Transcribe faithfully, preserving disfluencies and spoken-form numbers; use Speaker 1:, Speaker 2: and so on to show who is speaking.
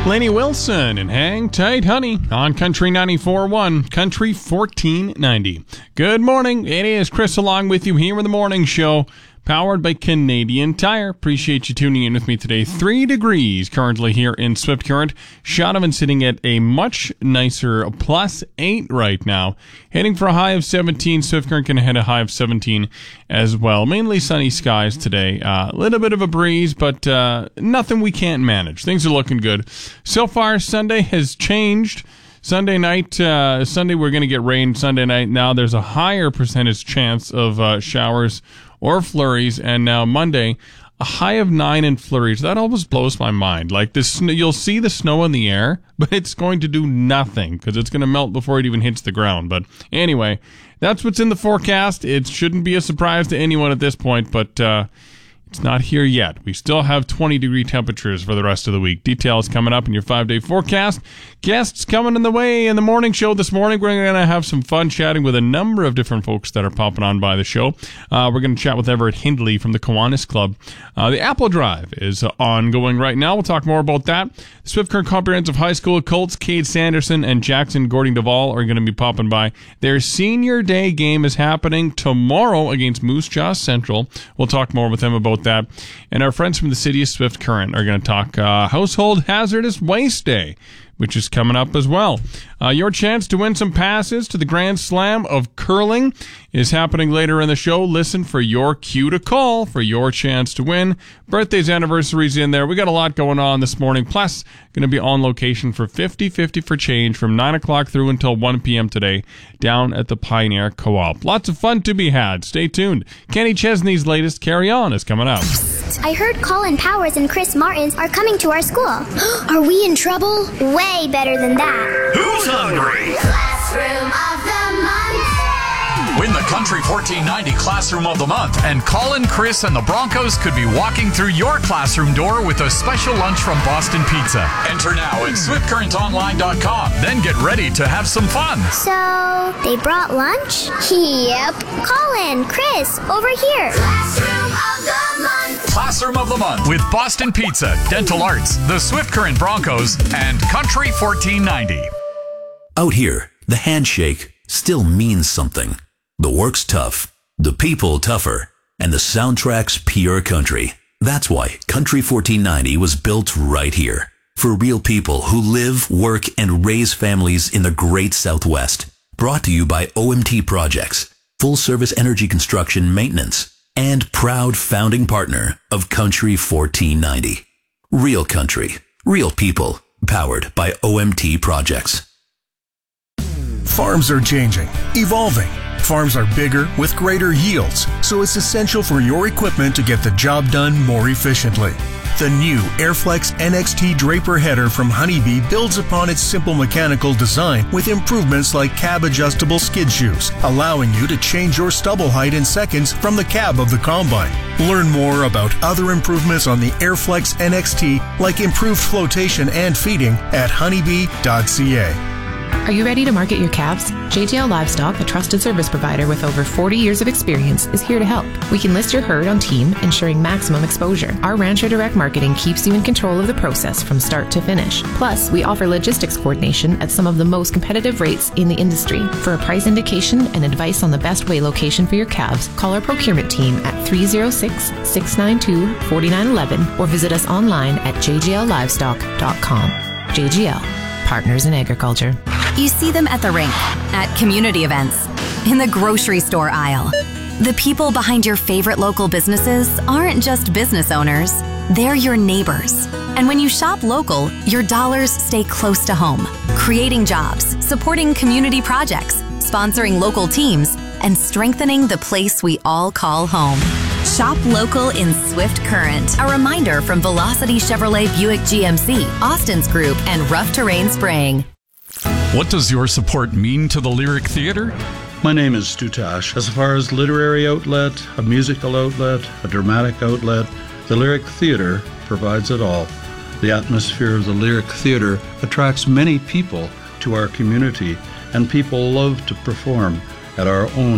Speaker 1: Lainey Wilson and Hang Tight Honey on Country ninety-four point one, Country fourteen ninety. Good morning. It is Chris along with you here in the morning show, powered by Canadian Tire. Appreciate you tuning in with me today. Three degrees currently here in Swift Current. Shothaven sitting at a much nicer plus eight right now. Heading for a high of seventeen. Swift Current can hit a high of seventeen as well. Mainly sunny skies today. A uh, little bit of a breeze, but uh, nothing we can't manage. Things are looking good. So far, Sunday has changed. Sunday night, uh, Sunday we're going to get rain Sunday night. Now there's a higher percentage chance of uh, showers or flurries, and now Monday, a high of nine in flurries. That always blows my mind. Like this, you'll see the snow in the air, but it's going to do nothing because it's going to melt before it even hits the ground. But anyway, that's what's in the forecast. It shouldn't be a surprise to anyone at this point, but uh, it's not here yet. We still have twenty degree temperatures for the rest of the week. Details coming up in your five-day forecast. Guests coming in the way in the morning show this morning. We're going to have some fun chatting with a number of different folks that are popping on by the show. Uh, we're going to chat with Everett Hindley from the Kiwanis Club. Uh, the Apple Drive is uh, ongoing right now. We'll talk more about that. Swift Current Comprehensive High School Colts, Cade Sanderson and Jackson Gordon Duvall are going to be popping by. Their senior day game is happening tomorrow against Moose Jaw Central. We'll talk more with them about that. And our friends from the city of Swift Current are going to talk uh, Household Hazardous Waste Day, which is coming up as well. Uh, your chance to win some passes to the Grand Slam of Curling is happening later in the show. Listen for your cue to call for your chance to win. Birthdays, anniversaries in there. We got a lot going on this morning. Plus, going to be on location for fifty fifty for change from nine o'clock through until one p.m. today down at the Pioneer Co-op. Lots of fun to be had. Stay tuned. Kenny Chesney's latest Carry On is coming up.
Speaker 2: I heard Colin Powers and Chris Martins are coming to our school. Are we in trouble? Way better than that.
Speaker 3: Who's hungry?
Speaker 4: Classroom of the Month.
Speaker 3: Win the Country fourteen ninety Classroom of the Month, and Colin, Chris, and the Broncos could be walking through your classroom door with a special lunch from Boston Pizza. Enter now at swift current online dot com. Then get ready to have some fun.
Speaker 2: So, they brought lunch? Yep. Colin, Chris, over here.
Speaker 4: Classroom of the Month.
Speaker 3: Classroom of the Month with Boston Pizza, Dental Arts, the Swift Current Broncos, and Country fourteen ninety.
Speaker 5: Out here, the handshake still means something. The work's tough, the people tougher, and the soundtrack's pure country. That's why Country fourteen ninety was built right here. For real people who live, work, and raise families in the great Southwest. Brought to you by O M T Projects, full-service energy construction maintenance, and proud founding partner of Country fourteen ninety. Real country, real people, powered by O M T Projects.
Speaker 6: Farms are changing, evolving. Farms are bigger with greater yields, so it's essential for your equipment to get the job done more efficiently. The new Airflex N X T Draper header from Honeybee builds upon its simple mechanical design with improvements like cab-adjustable skid shoes, allowing you to change your stubble height in seconds from the cab of the combine. Learn more about other improvements on the Airflex N X T, like improved flotation and feeding, at honeybee dot c a.
Speaker 7: Are you ready to market your calves? J J L Livestock, a trusted service provider with over forty years of experience, is here to help. We can list your herd on team, ensuring maximum exposure. Our Rancher Direct Marketing keeps you in control of the process from start to finish. Plus, we offer logistics coordination at some of the most competitive rates in the industry. For a price indication and advice on the best weigh location for your calves, call our procurement team at three oh six, six nine two, four nine one one or visit us online at j j l livestock dot com. J G L, partners in agriculture.
Speaker 8: You see them at the rink, at community events, in the grocery store aisle. The people behind your favorite local businesses aren't just business owners, they're your neighbors. And when you shop local, your dollars stay close to home, creating jobs, supporting community projects, sponsoring local teams, and strengthening the place we all call home. Shop local in Swift Current. A reminder from Velocity Chevrolet Buick G M C, Austin's Group, and Rough Terrain Spraying.
Speaker 3: What does your support mean to the Lyric Theatre?
Speaker 9: My name is Stu Tash. As far as literary outlet, a musical outlet, a dramatic outlet, the Lyric Theatre provides it all. The atmosphere of the Lyric Theatre attracts many people to our community, and people love to perform at our own